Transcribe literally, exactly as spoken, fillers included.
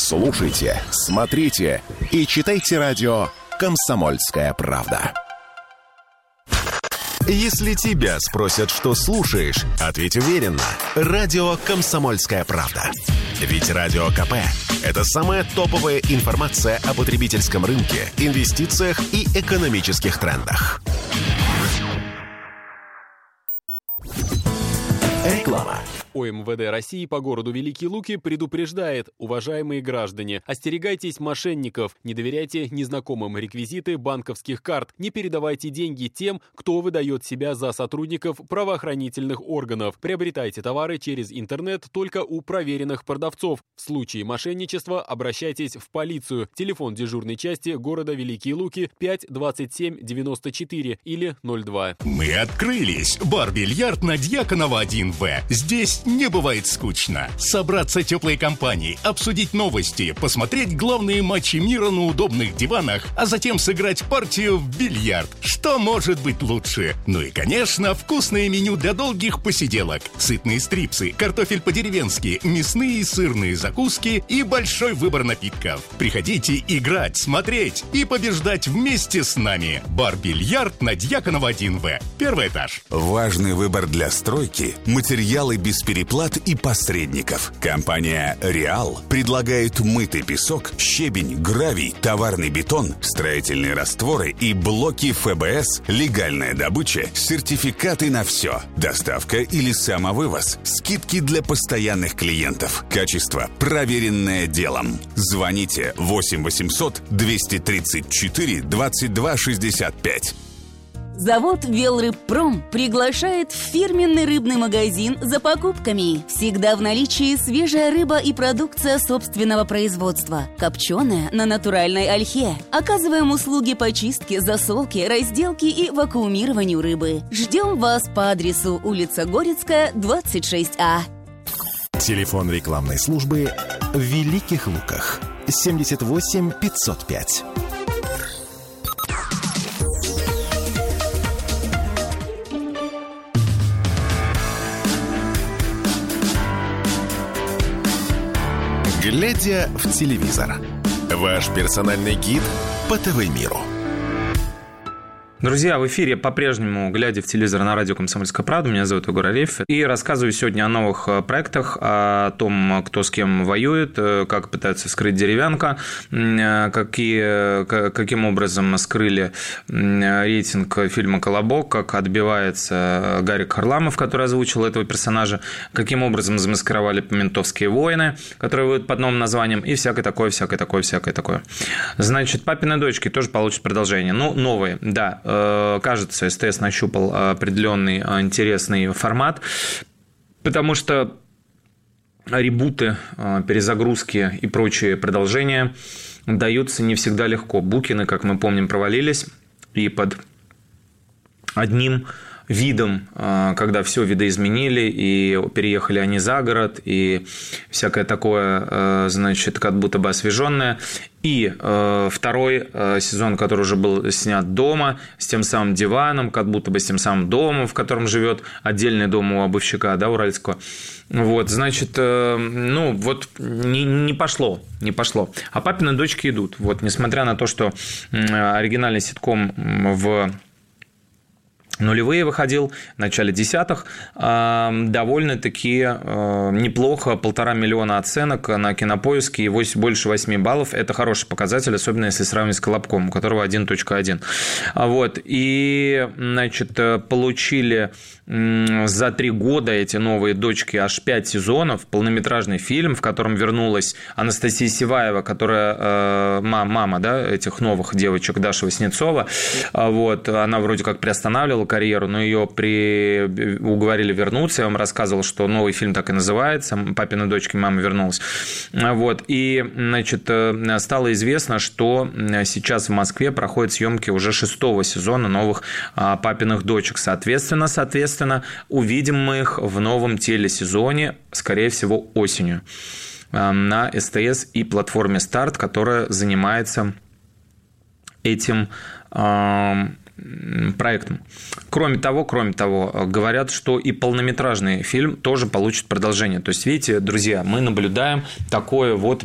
Слушайте, смотрите и читайте радио «Комсомольская правда». Если тебя спросят, что слушаешь, ответь уверенно. Радио «Комсомольская правда». Ведь Радио КП – это самая топовая информация о потребительском рынке, инвестициях и экономических трендах. Реклама. ОМВД России по городу Великие Луки предупреждает: уважаемые граждане, остерегайтесь мошенников, не доверяйте незнакомым реквизиты банковских карт, не передавайте деньги тем, кто выдает себя за сотрудников правоохранительных органов. Приобретайте товары через интернет только у проверенных продавцов. В случае мошенничества обращайтесь в полицию. Телефон дежурной части города Великие Луки пять двадцать семь девяносто четыре или ноль два. Мы открылись. Бар-бильярд на Дьяконова один В. Здесь не бывает скучно. Собраться теплой компанией, обсудить новости, посмотреть главные матчи мира на удобных диванах, а затем сыграть партию в бильярд. Что может быть лучше? Ну и, конечно, вкусное меню для долгих посиделок. Сытные стрипсы, картофель по-деревенски, мясные и сырные закуски и большой выбор напитков. Приходите играть, смотреть и побеждать вместе с нами. Бар-бильярд на Дьяконова один В. Первый этаж. Важный выбор для стройки – материалы без переплат и посредников. Компания «Реал» предлагает мытый песок, щебень, гравий, товарный бетон, строительные растворы и блоки эф бэ эс, легальная добыча, сертификаты на все, доставка или самовывоз, скидки для постоянных клиентов, качество, проверенное делом. Звоните восемь восемьсот двести тридцать четыре двадцать два шестьдесят пять. Завод «Велрыбпром» приглашает в фирменный рыбный магазин за покупками. Всегда в наличии свежая рыба и продукция собственного производства. Копченая на натуральной ольхе. Оказываем услуги по чистке, засолке, разделке и вакуумированию рыбы. Ждем вас по адресу улица Горецкая, двадцать шесть А. Телефон рекламной службы в Великих Луках. семьдесят восемь пятьсот пять. Глядя в телевизор. Ваш персональный гид по ТВ-миру. Друзья, в эфире по-прежнему «Глядя в телевизор» на радио «Комсомольская правда». Меня зовут Егор Арефьев. И рассказываю сегодня о новых проектах, о том, кто с кем воюет, как пытаются скрыть деревянка, какие, каким образом скрыли рейтинг фильма «Колобок», как отбивается Гарик Харламов, который озвучил этого персонажа, каким образом замаскировали «Ментовские войны», которые выйдут под новым названием, и всякое такое, всякое такое, всякое такое. Значит, «Папины дочки» тоже получат продолжение. Ну, новые, да. Кажется, СТС нащупал определенный интересный формат, потому что ребуты, перезагрузки и прочие продолжения даются не всегда легко. Букины, как мы помним, провалились, и под одним видом, когда все видоизменили, и переехали они за город, и всякое такое, значит, как будто бы освеженное. И э, второй э, сезон, который уже был снят дома, с тем самым диваном, как будто бы с тем самым домом, в котором живет отдельный дом у обувщика, да, уральского. Вот, значит, э, ну, вот не, не пошло, не пошло. А «Папины дочки» идут. Вот, несмотря на то, что э, оригинальный ситком в нулевые выходил, в начале десятых, довольно-таки неплохо, полтора миллиона оценок на Кинопоиске и больше восьми баллов. Это хороший показатель, особенно если сравнивать с «Колобком», у которого один точка один. Вот. И, значит, получили за три года эти новые дочки аж пять сезонов, полнометражный фильм, в котором вернулась Анастасия Сиваева, которая мама, да, этих новых девочек, Даша Васнецова. Вот. Она вроде как приостанавливала карьеру, но ее при... уговорили вернуться. Я вам рассказывал, что новый фильм так и называется «Папины дочки, мама вернулась». Вот. И, значит, стало известно, что сейчас в Москве проходят съемки уже шестого сезона новых «Папиных дочек». Соответственно, соответственно, увидим мы их в новом телесезоне, скорее всего, осенью на СТС и платформе «Старт», которая занимается этим проектом. Кроме того, кроме того, говорят, что и полнометражный фильм тоже получит продолжение. То есть, видите, друзья, мы наблюдаем такое вот